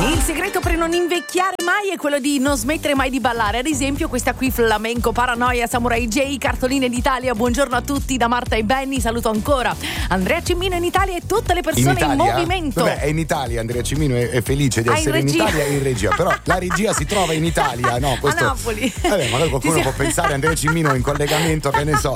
Il segreto per non invecchiare mai è quello di non smettere mai di ballare. Ad esempio questa qui, Flamenco Paranoia, Samurai J, Cartoline d'Italia. Buongiorno a tutti da Marta e Benny. Saluto ancora Andrea Cimino in Italia e tutte le persone in movimento. Vabbè, è in Italia, Andrea Cimino è felice di essere in Italia e in regia. Però la regia si trova in Italia, no? Questo... a Napoli. Vabbè, magari qualcuno può pensare Andrea Cimino in collegamento, che ne so.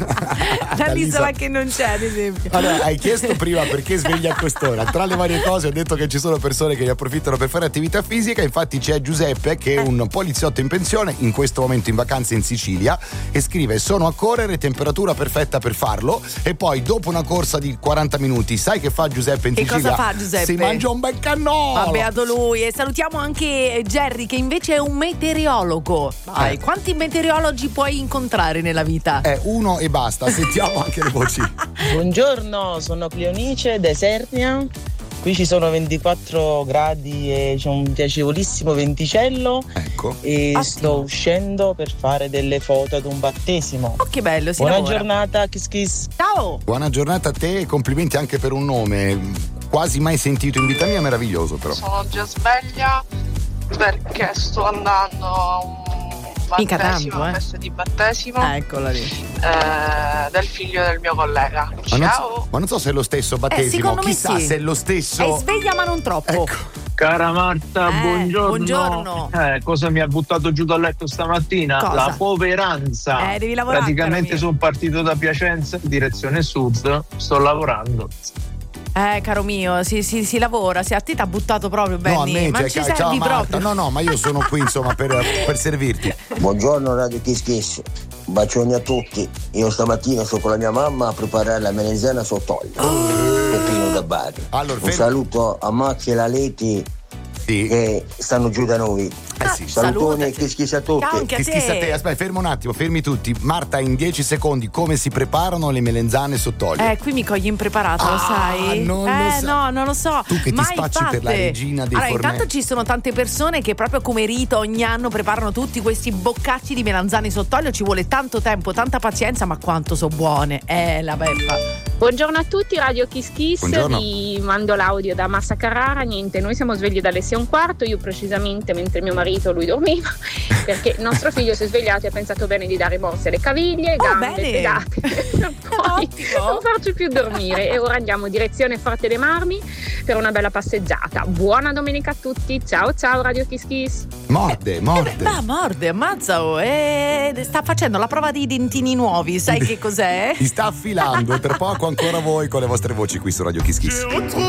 Dall'isola che non c'è, ad esempio. Allora, hai chiesto prima perché sveglia a quest'ora. Tra le varie cose ho detto che ci sono persone che ne approfittano per fare attività fisica. Infatti c'è Giuseppe che è un poliziotto in pensione, in questo momento in vacanza in Sicilia, e scrive: sono a correre, temperatura perfetta per farlo. E poi dopo una corsa di 40 minuti, sai che fa Giuseppe in Sicilia? Che cosa fa Giuseppe? Si mangia un bel cannolo. Ma beato lui. E salutiamo anche Jerry, che invece è un meteorologo. Dai, quanti meteorologi puoi incontrare nella vita? Uno e basta. Sentiamo anche le voci. Buongiorno, sono Cleonice da Esernia. Qui ci sono 24 gradi e c'è un piacevolissimo venticello. Ecco. E sto uscendo per fare delle foto ad un battesimo. Oh, che bello, si Buona lavora. giornata, kiss kiss. Ciao. Buona giornata a te e complimenti anche per un nome quasi mai sentito in vita mia, meraviglioso però. Sono già sveglia perché sto andando a un Mica battesimo, tanto, una festa di battesimo Eccola lì. del figlio del mio collega. Ciao. Ma non so se è lo stesso battesimo, secondo me chissà sì. se è lo stesso. È sveglia ma non troppo. Ecco. Cara Marta, buongiorno. Cosa mi ha buttato giù dal letto stamattina? Cosa? La poveranza. Devi lavorare. Praticamente sono partito da Piacenza in direzione sud, sto lavorando. Caro mio, si lavora. Se a te t'ha buttato proprio, Benny. No, a me, ma ci ciao servi Marta. proprio. No, ma io sono qui insomma per servirti. Buongiorno Radio Kiss Kiss, bacioni a tutti. Io stamattina sto con la mia mamma a preparare la melanzana sott'olio. Peppino da Bari. Allora, un saluto a Max e la Leti che stanno giù da noi. Sì. Salutoni e Kiss Kiss a tutti. Kiss Kiss a te. Aspetta, fermo un attimo, fermi tutti. Marta, in 10 secondi come si preparano le melenzane sott'olio? Qui mi cogli impreparata, lo sai? Non lo so. No, non lo so. Tu che ti mai spacci fatte. per la regina dei fornelli. Intanto ci sono tante persone che proprio come rito ogni anno preparano tutti questi boccacci di melanzane sott'olio. Ci vuole tanto tempo, tanta pazienza, ma quanto sono buone. La beffa. Buongiorno a tutti, Radio Kiss Kiss. Buongiorno. Vi mando l'audio da Massa Carrara. Niente, noi siamo svegli dalle 6:15, io precisamente mentre mio marito lui dormiva, perché il nostro figlio si è svegliato e ha pensato bene di dare morse alle caviglie, gambe, pedate, per poi non farci più dormire. E ora andiamo in direzione Forte dei Marmi per una bella passeggiata. Buona domenica a tutti, ciao Radio Kiss Kiss. Morde. Morde, ammazza. Sta facendo la prova di dentini nuovi, sai che cos'è? Ti sta affilando, tra poco ancora voi con le vostre voci qui su Radio Kiss Kiss.